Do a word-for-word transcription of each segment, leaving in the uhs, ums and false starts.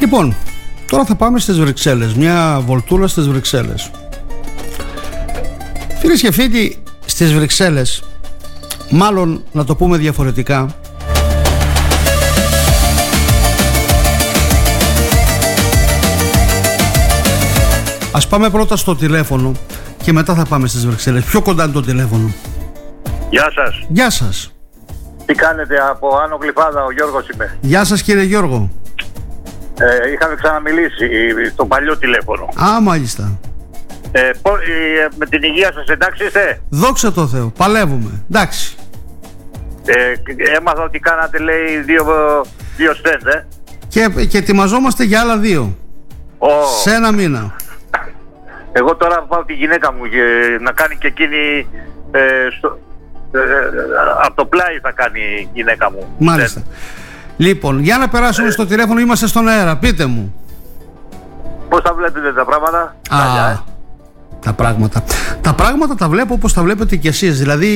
Λοιπόν, τώρα θα πάμε στις Βρυξέλλες. Μια βολτούλα στις Βρυξέλλες. Φίλες και φίλοι, στις Βρυξέλλες, μάλλον να το πούμε διαφορετικά, ας πάμε πρώτα στο τηλέφωνο και μετά θα πάμε στις Βρυξέλλες. Πιο κοντά είναι το τηλέφωνο. Γεια σας. Γεια σας. Τι κάνετε? Από Άνω Γλυφάδα, ο Γιώργος είμαι. Γεια σας κύριε Γιώργο. Ε, είχαμε ξαναμιλήσει στο παλιό τηλέφωνο. Α, μάλιστα. Ε, πο, ε, με την υγεία σας εντάξει είστε? Δόξα τω Θεώ, παλεύουμε. Εντάξει. Ε, έμαθα ότι κάνατε, λέει, δύο, δύο στέντ, ε. Και, και ετοιμαζόμαστε για άλλα δύο. Oh. Σε ένα μήνα. Εγώ τώρα πάω τη γυναίκα μου και να κάνει και εκείνη ε, στο, ε, από το πλάι θα κάνει η γυναίκα μου. Μάλιστα. Λοιπόν, για να περάσουμε ε. στο τηλέφωνο, είμαστε στον αέρα. Πείτε μου. Πώς τα βλέπετε τα πράγματα? Α, Καλιά, ε. τα πράγματα. Τα πράγματα τα βλέπω όπως τα βλέπετε κι εσείς. Δηλαδή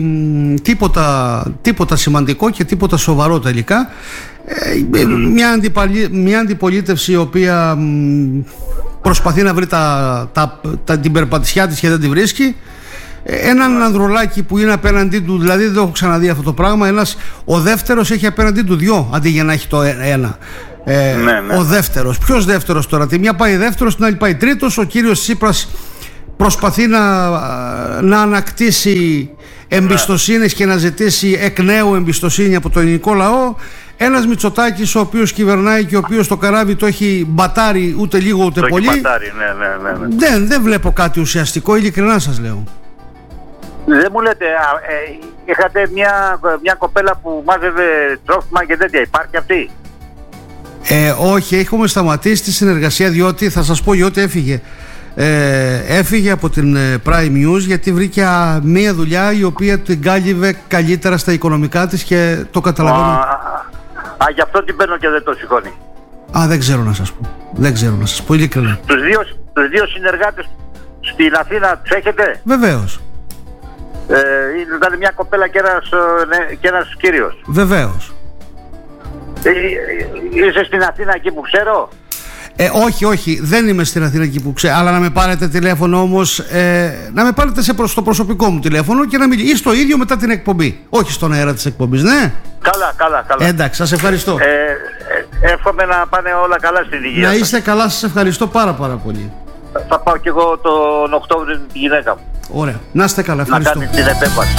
τίποτα, τίποτα σημαντικό και τίποτα σοβαρό τελικά. Ε, μια, αντιπαλή, μια αντιπολίτευση η οποία προσπαθεί να βρει τα, τα, τα, την περπατησιά της και δεν τη βρίσκει. Έναν ανδρουλάκι που είναι απέναντί του, δηλαδή δεν το έχω ξαναδεί αυτό το πράγμα. Ένας, ο δεύτερος έχει απέναντί του δυο αντί για να έχει το ένα. Ε, ναι, ναι. Ο δεύτερος. Ποιος δεύτερος τώρα? Τη μια πάει δεύτερος, την άλλη πάει τρίτος. Ο κύριος Τσίπρας προσπαθεί να, να ανακτήσει εμπιστοσύνης και να ζητήσει εκ νέου εμπιστοσύνη από το ελληνικό λαό. Ένας Μητσοτάκης ο οποίος κυβερνάει και ο οποίος το καράβι το έχει μπατάρει ούτε λίγο ούτε το πολύ. Μπατάρει, ναι, ναι, ναι, ναι. Δεν, δεν βλέπω κάτι ουσιαστικό, ειλικρινά σας λέω. Δεν μου λέτε, α, ε, είχατε μια, μια κοπέλα που μάζευε τρόφιμα και τέτοια, υπάρχει αυτή? Ε, όχι, έχουμε σταματήσει τη συνεργασία διότι θα σας πω γιατί έφυγε. Ε, έφυγε από την Prime News γιατί βρήκε α, μία δουλειά η οποία την κάλυβε καλύτερα στα οικονομικά της και το καταλαβαίνω. Α, α, γι' αυτό την παίρνω και δεν το σηκώνει. Α, δεν ξέρω να σας πω. Δεν ξέρω να σας πω, ειλικρινά. Τους δύο, τους δύο συνεργάτες στην Αθήνα τους έχετε? Βεβαίως. Ε, ήταν μια κοπέλα και ένας, ναι, και ένας κύριος. Βεβαίως. Ε, είσαι στην Αθήνα εκεί που ξέρω? Ε, όχι, όχι, δεν είμαι στην Αθήνα εκεί που ξέρω. Αλλά να με πάρετε τηλέφωνο όμως, ε, να με πάρετε σε προς, στο προσωπικό μου τηλέφωνο και να μιλήσει. Ή στο ίδιο μετά την εκπομπή. Όχι στον αέρα της εκπομπής, ναι. Καλά, καλά, καλά. Ε, εντάξει, σας ευχαριστώ. Ε, ε, εύχομαι να πάνε όλα καλά στην υγεία. Να είστε καλά, σας ευχαριστώ πάρα πάρα πολύ. Θα πάω κι εγώ τον Οκτώβριο με τη γυναίκα μου. Ωραία, να είστε καλά, ευχαριστώ. Να κάνει την επέμβαση.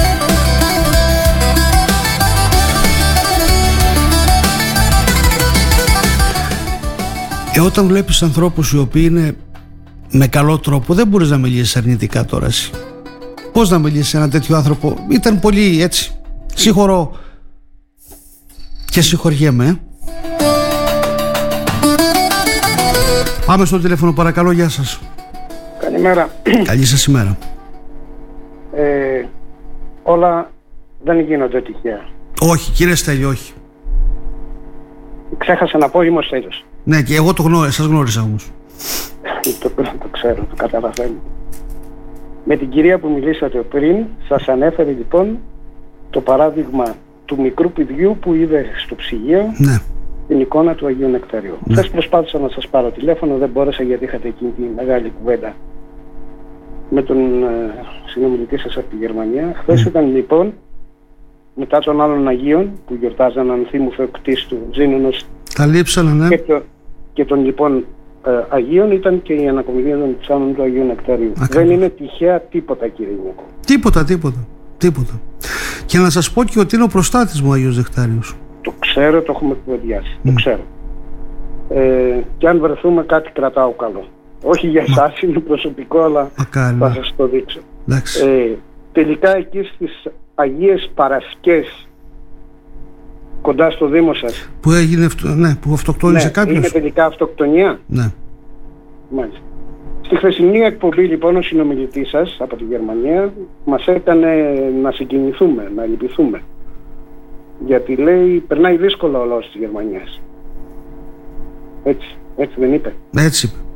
Ε, όταν βλέπεις ανθρώπους οι οποίοι είναι με καλό τρόπο, δεν μπορείς να μιλήσεις αρνητικά τώρα εσύ. Πώς να μιλήσεις σε έναν τέτοιο άνθρωπο? Ήταν πολύ έτσι, συγχωρώ και συγχωριέμαι. ε. Πάμε στο τηλέφωνο παρακαλώ, γεια σας. Καλημέρα. Καλή σας ημέρα. Ε, όλα δεν γίνονται τυχαία. Όχι κύριε Στέλιο, όχι. Ξέχασα να πω, είμαι ο Στέλιος. Ναι, και εγώ το γνώρισα, σας γνώρισα όμως. το, το ξέρω, το καταλαβαίνω. Με την κυρία που μιλήσατε πριν, σας ανέφερε λοιπόν το παράδειγμα του μικρού παιδιού που είδε στο ψυγείο, ναι, την εικόνα του Αγίου Νεκταρίου. Ναι. Χθες προσπάθησα να σας πάρω τηλέφωνο, δεν μπόρεσα γιατί είχατε εκείνη τη μεγάλη κουβέντα με τον ε, συνομιλητή σας από τη Γερμανία. Χθες mm. ήταν λοιπόν μετά των άλλων Αγίων που γιορτάζαν ανθίμου Θεοκτής του Ζήνωνος, τα λείψανα, ναι. Και, το, και των λοιπόν ε, Αγίων ήταν και η ανακομιδία των ψάνων του Αγίου Νεκταρίου. Ακριβώς. Δεν είναι τυχαία τίποτα, κύριε Νίκο. Τίποτα, τίποτα, τίποτα. Και να σας πω και ότι είναι ο προστάτης μου ο Αγίος Νεκτάριος. Το ξέρω, το έχουμε κουβεντιάσει. Mm. Το ξέρω. Ε, και αν βρεθούμε κάτι κρατάω καλό. Όχι για εσάς, είναι προσωπικό, αλλά Μακάρι, θα σας το δείξω. Ε, τελικά εκεί στις Αγίες Παρασκές κοντά στο Δήμο σας που έγινε, ναι, που αυτοκτόνησε, ναι, κάποιος. Είναι τελικά αυτοκτονία? Ναι. Μάλιστα. Στη χθεσινή εκπομπή λοιπόν ο συνομιλητής σας από τη Γερμανία μας έκανε να συγκινηθούμε, να λυπηθούμε, γιατί λέει περνάει δύσκολα ο λαός της Γερμανίας. Έτσι, έτσι δεν είπε? Έτσι είπε.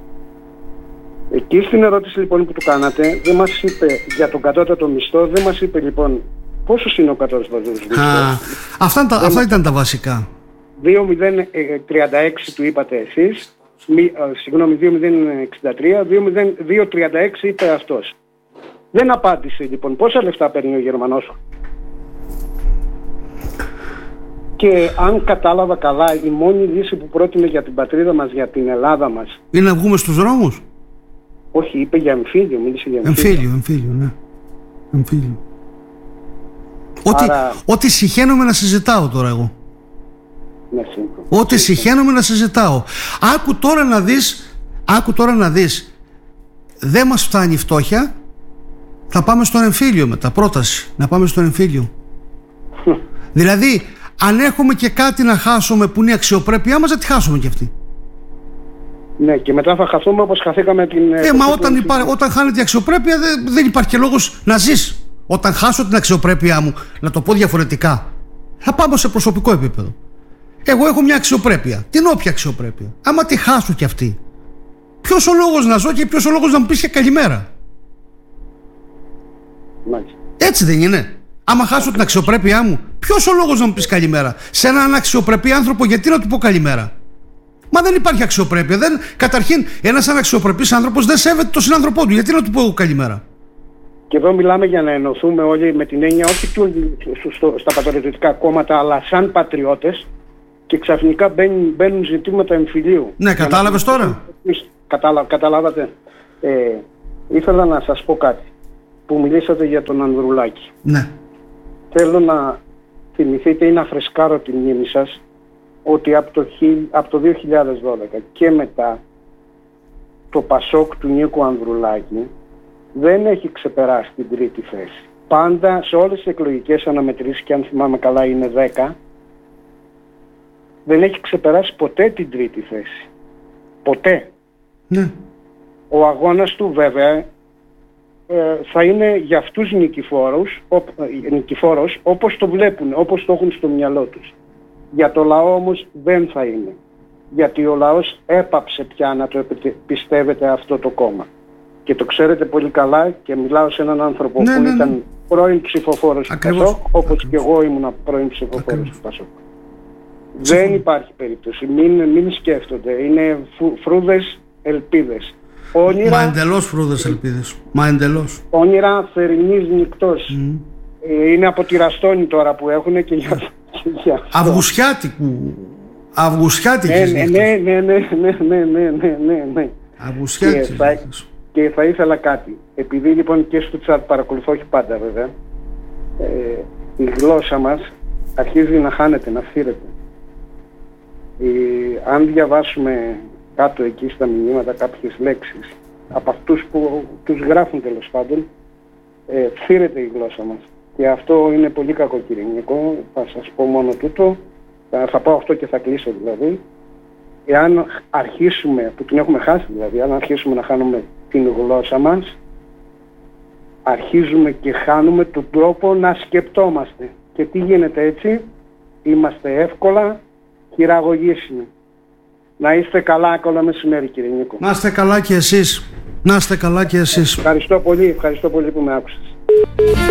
Εκεί στην ερώτηση λοιπόν που του κάνατε, δεν μας είπε για τον κατώτατο μισθό, δεν μας είπε λοιπόν πόσος είναι ο κατώτατος μισθός. Αυτά, τα, αυτά ήταν τα βασικά. δύο μηδέν τριάντα έξι του είπατε εσείς, μη, συγγνώμη, δύο μηδέν εξήντα τρία, δύο τριάντα έξι είπε αυτός. Δεν απάντησε λοιπόν πόσα λεφτά παίρνει ο Γερμανός. Και αν κατάλαβα καλά, η μόνη λύση που πρότεινε για την πατρίδα μας, για την Ελλάδα μας, είναι να βγούμε στους δρόμους. Όχι, είπε για εμφύλιο, μίλησε για εμφύλιο. Εμφύλιο, εμφύλιο, ναι. Εμφύλιο. Άρα... Ό,τι, ό,τι συχαίνομαι να συζητάω τώρα εγώ. Ναι, σύμφωνα. Ό,τι συχαίνομαι να συζητάω. Άκου τώρα να δεις, άκου τώρα να δεις. Δεν μας φτάνει η φτώχεια. Θα πάμε στον εμφύλιο μετά. Πρόταση. Να πάμε στον εμφύλιο. Δηλαδή, αν έχουμε και κάτι να χάσουμε που είναι η αξιοπρέπειά μας, θα τη χάσουμε κι αυτή. Ναι, και μετά θα χαθούμε όπως χαθήκαμε την... Ε, μα όταν, υπά... όταν χάνεται η αξιοπρέπεια δεν, δεν υπάρχει και λόγος να ζεις. Όταν χάσω την αξιοπρέπειά μου, να το πω διαφορετικά, θα πάμε σε προσωπικό επίπεδο. Εγώ έχω μια αξιοπρέπεια. Την όποια αξιοπρέπεια. Άμα τη χάσω κι αυτή, ποιος ο λόγος να ζω και ποιος ο λόγος να μου πεις και καλημέρα. Μάλιστα. Έτσι δεν είναι? Άμα χάσω την αξιοπρέπειά μου, ποιος ο λόγος να μου πεις καλημέρα? Σε έναν αξιοπρεπή άνθρωπο, γιατί να του πω καλημέρα? Μα δεν υπάρχει αξιοπρέπεια. Δεν... Καταρχήν, ένας αναξιοπρεπής άνθρωπος δεν σέβεται τον συνάνθρωπό του. Γιατί να του πω καλημέρα? Και εδώ μιλάμε για να ενωθούμε όλοι με την έννοια όχι του, στο, στα πατριωτικά κόμματα, αλλά σαν πατριώτες, και ξαφνικά μπαίνουν, μπαίνουν ζητήματα εμφυλίου. Ναι, κατάλαβες να... τώρα? Καταλα, καταλάβατε. Ε, ήθελα να σας πω κάτι που μιλήσατε για τον Ανδρουλάκη. Ναι. Θέλω να θυμηθείτε ή να φρεσκάρω τη μνήμη σας ότι από το, από το δύο χιλιάδες δώδεκα και μετά το Πασόκ του Νίκου Ανδρουλάκη δεν έχει ξεπεράσει την τρίτη θέση. Πάντα σε όλες τις εκλογικές αναμετρήσεις, και αν θυμάμαι καλά είναι δέκα, δεν έχει ξεπεράσει ποτέ την τρίτη θέση. Ποτέ. Ναι. Ο αγώνας του βέβαια ε, θα είναι για αυτούς νικηφόρους, ο, νικηφόρος όπως το βλέπουν, όπως το έχουν στο μυαλό τους. Για το λαό όμως δεν θα είναι. Γιατί ο λαός έπαψε πια να το πιστεύετε αυτό το κόμμα. Και το ξέρετε πολύ καλά, και μιλάω σε έναν άνθρωπο ναι, που ναι, ναι. ήταν πρώην ψηφοφόρος του Πασόκ, όπως και εγώ ήμουν πρώην ψηφοφόρος του Πασόκ. Δεν υπάρχει περίπτωση. Μην, μην σκέφτονται. Είναι φου, φρούδες ελπίδες. Όνειρα, Μα εντελώς φρούδες ελπίδες. Μα εντελώς. Όνειρα θερινής νυχτός. Mm. Ε, είναι από τη Ραστόνη τώρα που έχουν και για, και για αυτό. Αυγουσιάτικου. Αυγουσιάτικες ναι, ναι, ναι, ναι, ναι, ναι, ναι, ναι, ναι, ναι. Αυγουσιάτικες και, θα, και θα ήθελα κάτι. Επειδή λοιπόν και στο chat παρακολουθώ, όχι πάντα βέβαια, ε, η γλώσσα μας αρχίζει να χάνεται, να φθήρεται. Ε, αν διαβάσουμε κάτω εκεί στα μηνύματα κάποιες λέξεις από αυτούς που τους γράφουν τέλος πάντων, ε, φθήρεται η γλώσσα μας. Και αυτό είναι πολύ κακοκαιρινικό. Θα σας πω μόνο τούτο. Θα, θα πω αυτό και θα κλείσω δηλαδή. Εάν αρχίσουμε, που την έχουμε χάσει δηλαδή, αν αρχίσουμε να χάνουμε την γλώσσα μας, αρχίζουμε και χάνουμε τον τρόπο να σκεπτόμαστε. Και τι γίνεται έτσι? Είμαστε εύκολα χειραγωγήσιμοι. Να είστε καλά, καλό μεσημέρι κύριε Νίκο. Να είστε καλά και εσείς. Να είστε καλά και εσείς. Ευχαριστώ πολύ, ευχαριστώ πολύ που με άκουσες.